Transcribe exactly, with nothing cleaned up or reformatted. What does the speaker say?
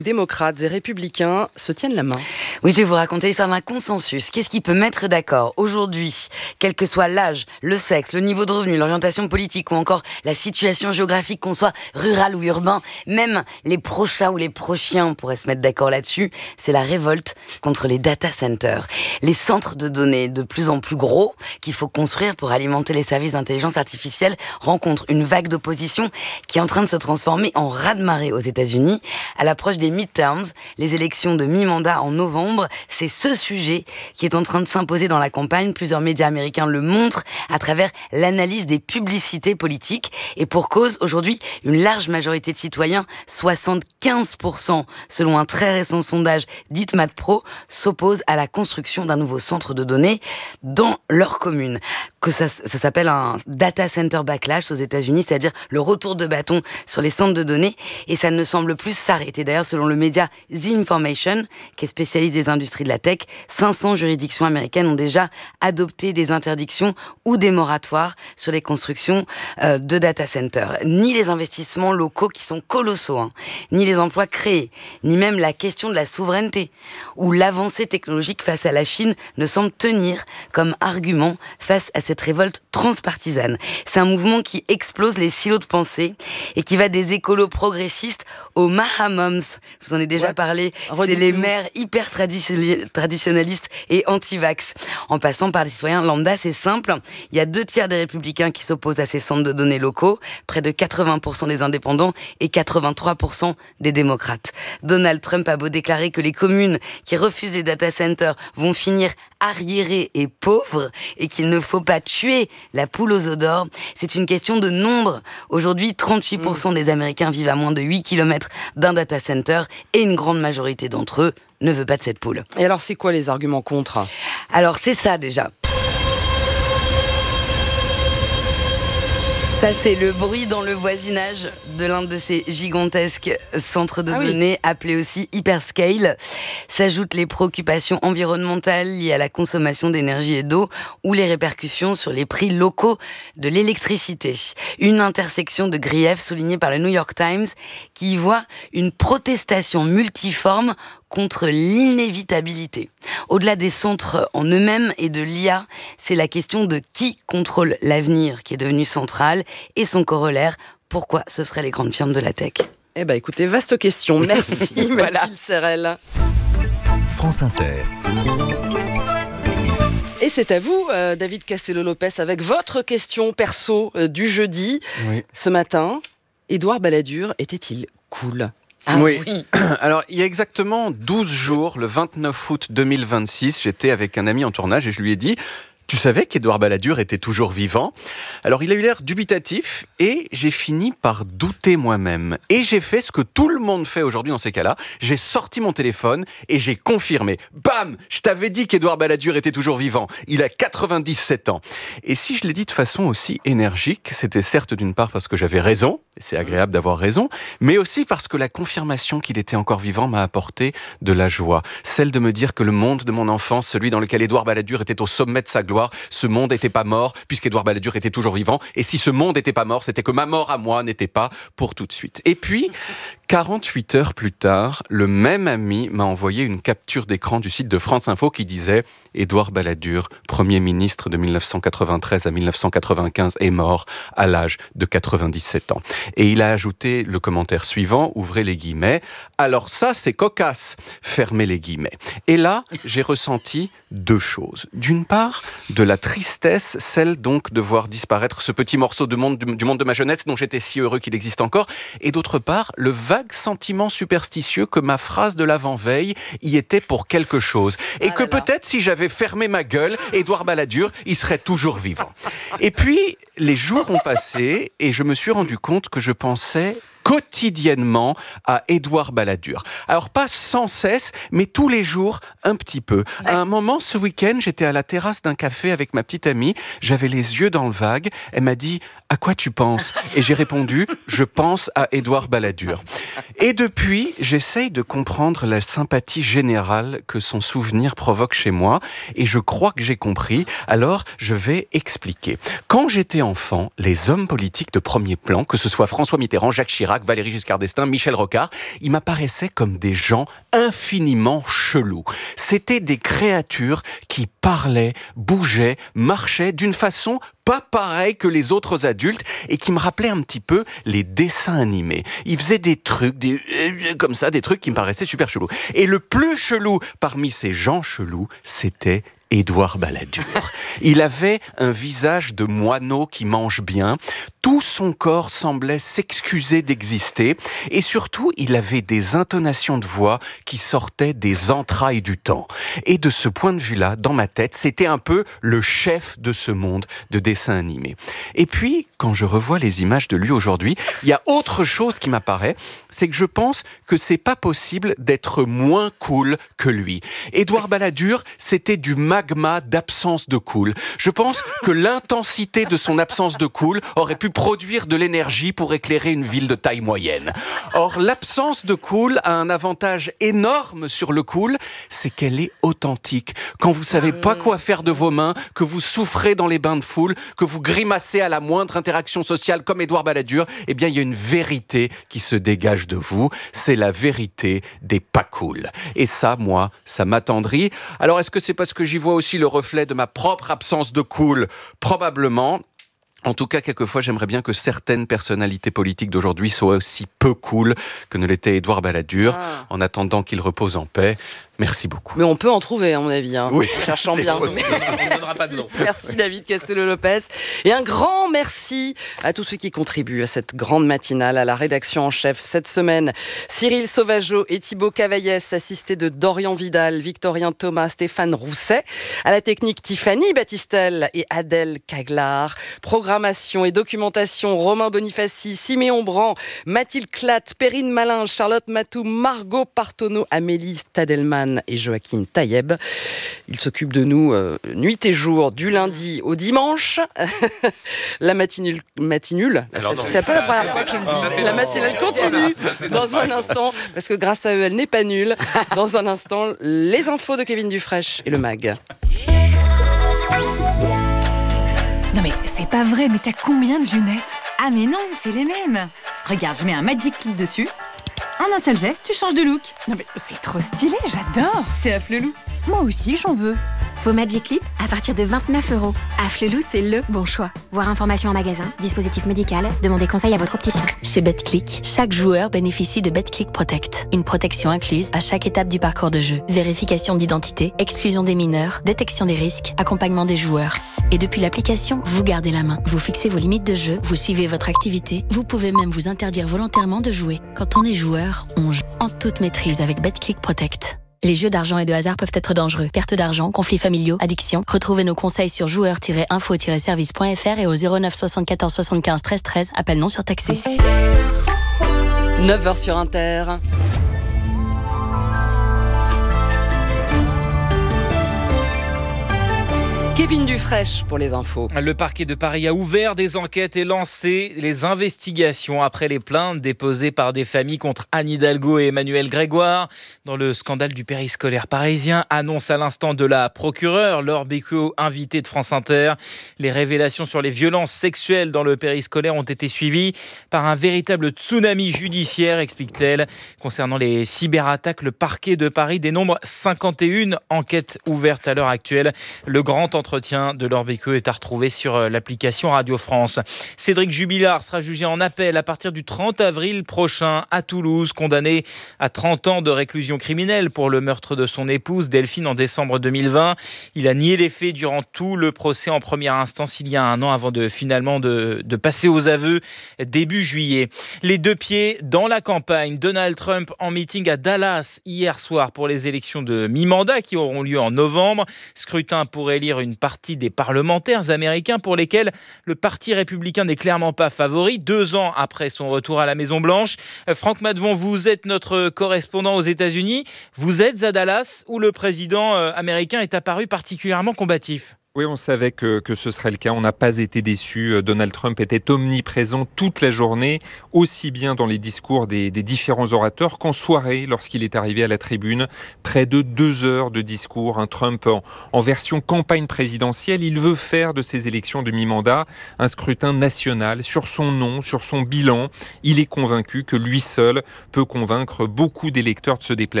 Démocrates et républicains se tiennent la main. Oui, je vais vous raconter l'histoire d'un consensus. Qu'est-ce qui peut mettre d'accord aujourd'hui, quel que soit l'âge, le sexe, le niveau de revenu, l'orientation politique ou encore la situation géographique, qu'on soit rural ou urbain, même les pro-chats ou les pro-chiens pourraient se mettre d'accord là-dessus, c'est la révolte contre les data centers. Les centres de données de plus en plus gros qu'il faut construire pour alimenter les services d'intelligence artificielle rencontrent une vague d'opposition qui est en train de se transformer en raz-de-marée aux États-Unis à l'approche des midterms, les élections de mi-mandat en novembre. C'est ce sujet qui est en train de s'imposer dans la campagne. Plusieurs médias américains le montrent à travers l'analyse des publicités politiques. Et pour cause, aujourd'hui, une large majorité de citoyens, soixante-quinze pour cent selon un très récent sondage d'Hitmat Pro, s'opposent à la construction d'un nouveau centre de données dans leur commune. Que ça, ça s'appelle un data center backlash aux États-Unis, c'est-à-dire le retour de bâton sur les centres de données. Et ça ne semble plus s'arrêter. D'ailleurs, selon le média The Information, qui est spécialiste des industries de la tech, cinq cents juridictions américaines ont déjà adopté des interdictions ou des moratoires sur les constructions euh, de data centers. Ni les investissements locaux qui sont colossaux, hein, ni les emplois créés, ni même la question de la souveraineté ou l'avancée technologique face à la Chine ne semble tenir comme argument face à cette révolte transpartisane. C'est un mouvement qui explose les silos de pensée et qui va des écolos progressistes aux Mahamoms. Je vous en ai déjà What parlé. C'est les mères hyper tradition- traditionnalistes et anti-vax. En passant par les citoyens lambda, c'est simple. Il y a deux tiers des républicains qui s'opposent à ces centres de données locaux, près de quatre-vingts pour cent des indépendants et quatre-vingt-trois pour cent des démocrates. Donald Trump a beau déclarer que les communes qui refusent les data centers vont finir arriérées et pauvres et qu'il ne faut pas tuer la poule aux œufs d'or, c'est une question de nombre. Aujourd'hui, trente-huit pour cent des Américains vivent à moins de huit kilomètres d'un data center et une grande majorité d'entre eux ne veut pas de cette poule. Et alors, c'est quoi les arguments contre ? Alors, c'est ça déjà. Ça, c'est le bruit dans le voisinage de l'un de ces gigantesques centres de ah données, oui. appelés aussi hyperscale. S'ajoutent les préoccupations environnementales liées à la consommation d'énergie et d'eau ou les répercussions sur les prix locaux de l'électricité. Une intersection de griefs soulignée par le New York Times qui y voit une protestation multiforme contre l'inévitabilité. Au-delà des centres en eux-mêmes et de l'I A, c'est la question de qui contrôle l'avenir qui est devenue centrale et son corollaire, pourquoi ce seraient les grandes firmes de la tech ? Eh bien écoutez, vaste question. Merci voilà. Mathilde Serrel. France Inter. Et c'est à vous, euh, David Castello-Lopez, avec votre question perso euh, du jeudi. Oui. Ce matin, Édouard Balladur était-il cool ? Ah oui. oui. Alors, il y a exactement douze jours, le vingt-neuf août deux mille vingt-six, j'étais avec un ami en tournage et je lui ai dit « Tu savais qu'Édouard Balladur était toujours vivant ?» Alors, il a eu l'air dubitatif et j'ai fini par douter moi-même. Et j'ai fait ce que tout le monde fait aujourd'hui dans ces cas-là. J'ai sorti mon téléphone et j'ai confirmé. Bam ! Je t'avais dit qu'Édouard Balladur était toujours vivant. Il a quatre-vingt-dix-sept ans. Et si je l'ai dit de façon aussi énergique, c'était certes d'une part parce que j'avais raison, et c'est agréable d'avoir raison, mais aussi parce que la confirmation qu'il était encore vivant m'a apporté de la joie. Celle de me dire que le monde de mon enfance, celui dans lequel Édouard Balladur était au sommet de sa gloire, ce monde n'était pas mort, puisqu'Édouard Balladur était toujours vivant. Et si ce monde n'était pas mort, c'était que ma mort à moi n'était pas pour tout de suite. Et puis, quarante-huit heures plus tard, le même ami m'a envoyé une capture d'écran du site de France Info qui disait « Édouard Balladur, Premier ministre de dix-neuf cent quatre-vingt-treize à dix-neuf cent quatre-vingt-quinze, est mort à l'âge de quatre-vingt-dix-sept ans. » Et il a ajouté le commentaire suivant, ouvrez les guillemets, « Alors ça, c'est cocasse, fermez les guillemets. » Et là, j'ai ressenti deux choses. D'une part, de la tristesse, celle donc de voir disparaître ce petit morceau de monde, du, du monde de ma jeunesse dont j'étais si heureux qu'il existe encore, et d'autre part, le vague sentiment superstitieux que ma phrase de l'avant-veille y était pour quelque chose. Et ah que peut-être si j'avais fermé ma gueule, Édouard Balladur, il serait toujours vivant. Et puis, les jours ont passé et je me suis rendu compte que je pensais quotidiennement à Édouard Balladur. Alors pas sans cesse, mais tous les jours un petit peu. À un moment, ce week-end, j'étais à la terrasse d'un café avec ma petite amie, j'avais les yeux dans le vague, elle m'a dit « à quoi tu penses ? Et j'ai répondu, je pense à Édouard Balladur. Et depuis, j'essaye de comprendre la sympathie générale que son souvenir provoque chez moi, et je crois que j'ai compris, alors je vais expliquer. Quand j'étais enfant, les hommes politiques de premier plan, que ce soit François Mitterrand, Jacques Chirac, Valéry Giscard d'Estaing, Michel Rocard, ils m'apparaissaient comme des gens infiniment chelous. C'était des créatures qui parlaient, bougeaient, marchaient d'une façon pas pareil que les autres adultes et qui me rappelaient un petit peu les dessins animés. Ils faisaient des trucs, des, comme ça, des trucs qui me paraissaient super chelous. Et le plus chelou parmi ces gens chelous, c'était Édouard Balladur. Il avait un visage de moineau qui mange bien. Tout son corps semblait s'excuser d'exister. Et surtout, il avait des intonations de voix qui sortaient des entrailles du temps. Et de ce point de vue-là, dans ma tête, c'était un peu le chef de ce monde de dessins animés. Et puis, quand je revois les images de lui aujourd'hui, il y a autre chose qui m'apparaît, c'est que je pense que c'est pas possible d'être moins cool que lui. Édouard Balladur, c'était du magma d'absence de cool. Je pense que l'intensité de son absence de cool aurait pu produire de l'énergie pour éclairer une ville de taille moyenne. Or, l'absence de cool a un avantage énorme sur le cool, c'est qu'elle est authentique. Quand vous savez pas quoi faire de vos mains, que vous souffrez dans les bains de foule, que vous grimacez à la moindre interaction sociale comme Édouard Balladur, eh bien, il y a une vérité qui se dégage de vous. C'est la vérité des pas cool. Et ça, moi, ça m'attendrit. Alors, est-ce que c'est parce que j'y vois aussi le reflet de ma propre absence de cool ? Probablement. En tout cas, quelquefois, j'aimerais bien que certaines personnalités politiques d'aujourd'hui soient aussi peu cool que ne l'était Édouard Balladur. Ah. En attendant qu'il repose en paix, merci beaucoup. Mais on peut en trouver, à mon avis, hein, oui, en cherchant bien. Possible. On ne donnera pas de nom. Merci David Castello-Lopez. Et un grand merci à tous ceux qui contribuent à cette grande matinale, à la rédaction en chef. Cette semaine, Cyril Sauvageau et Thibaut Cavaillès, assistés de Dorian Vidal, Victorien Thomas, Stéphane Rousset. À la technique, Tiffany Battistel et Adèle Caglar. Programmation et documentation, Romain Bonifaci, Siméon Brand, Mathilde Clatte, Perrine Malin, Charlotte Matou, Margot Partonneau, Amélie Stadelman et Joachim Taïeb. Ils s'occupent de nous euh, nuit et jour, du lundi au dimanche. La matinule, matinule Alors, non, c'est pas la première fois que je le dis. c'est La non. matinale continue Ça, c'est dans un normal. instant, parce que grâce à eux, elle n'est pas nulle. Dans un instant, les infos de Kevin Dufresne et le mag. Non mais c'est pas vrai, mais t'as combien de lunettes ? Ah mais non, c'est les mêmes. Regarde, je mets un Magic Clip dessus. En un seul geste, tu changes de look. Non mais c'est trop stylé, j'adore. C'est Afflelou. Moi aussi, j'en veux. Vos Magic Clip à partir de vingt-neuf euros. Afflelou, c'est le bon choix. Voir information en magasin, dispositif médical, demandez conseil à votre opticien. Chez BetClick, chaque joueur bénéficie de BetClick Protect. Une protection incluse à chaque étape du parcours de jeu. Vérification d'identité, exclusion des mineurs, détection des risques, accompagnement des joueurs. Et depuis l'application, vous gardez la main. Vous fixez vos limites de jeu, vous suivez votre activité, vous pouvez même vous interdire volontairement de jouer. Quand on est joueur, on joue en toute maîtrise avec BetClick Protect. Les jeux d'argent et de hasard peuvent être dangereux. Perte d'argent, conflits familiaux, addiction. Retrouvez nos conseils sur joueurs tiret info tiret service point f r et au zéro neuf soixante-quatorze soixante-quinze treize treize. Appel non surtaxé. neuf heures sur Inter. Kevin Dufresne pour les infos. Le parquet de Paris a ouvert des enquêtes et lancé les investigations après les plaintes déposées par des familles contre Anne Hidalgo et Emmanuel Grégoire dans le scandale du périscolaire parisien. Annonce à l'instant de la procureure Laure Bécaud, invitée de France Inter. Les révélations sur les violences sexuelles dans le périscolaire ont été suivies par un véritable tsunami judiciaire, explique-t-elle. Concernant les cyberattaques, le parquet de Paris dénombre cinquante et une enquêtes ouvertes à l'heure actuelle. Le grand entretien de Laure Bécaud est à retrouver sur l'application Radio France. Cédric Jubilard sera jugé en appel à partir du trente avril prochain à Toulouse, condamné à trente ans de réclusion criminelle pour le meurtre de son épouse Delphine en décembre deux mille vingt. Il a nié les faits durant tout le procès en première instance il y a un an avant de finalement de, de passer aux aveux début juillet. Les deux pieds dans la campagne. Donald Trump en meeting à Dallas hier soir pour les élections de mi-mandat qui auront lieu en novembre. Scrutin pour élire une partie des parlementaires américains pour lesquels le Parti républicain n'est clairement pas favori, deux ans après son retour à la Maison-Blanche. Franck Madvon, vous êtes notre correspondant aux États-Unis. Vous êtes à Dallas où le président américain est apparu particulièrement combatif. Oui, on savait que, que ce serait le cas. On n'a pas été déçus. Donald Trump était omniprésent toute la journée, aussi bien dans les discours des, des différents orateurs qu'en soirée, lorsqu'il est arrivé à la tribune. Près de deux heures de discours. Un Trump en, en version campagne présidentielle. Il veut faire de ces élections de mi-mandat un scrutin national sur son nom, sur son bilan. Il est convaincu que lui seul peut convaincre beaucoup d'électeurs de se déplacer